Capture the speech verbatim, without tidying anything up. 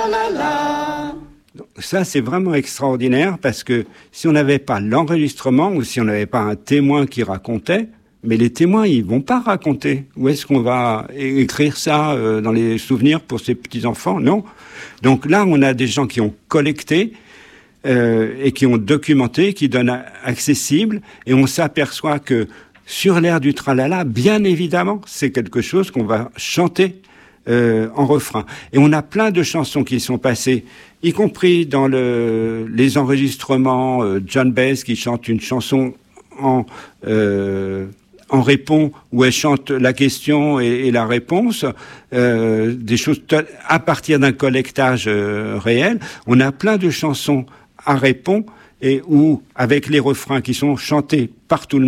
tralala. Ça, c'est vraiment extraordinaire parce que si on n'avait pas l'enregistrement ou si on n'avait pas un témoin qui racontait, mais les témoins, ils vont pas raconter. Où est-ce qu'on va écrire ça euh, dans les souvenirs pour ces petits-enfants? Non. Donc là, on a des gens qui ont collecté euh, et qui ont documenté, qui donnent accessible, et on s'aperçoit que sur l'air du tralala, bien évidemment, c'est quelque chose qu'on va chanter euh, en refrain. Et on a plein de chansons qui sont passées, y compris dans le, les enregistrements, euh, John Baez qui chante une chanson en... Euh, en répond, où elle chante la question et, et la réponse, euh, des choses t- à partir d'un collectage euh, réel. On a plein de chansons à répondre et où, avec les refrains qui sont chantés par tout le monde,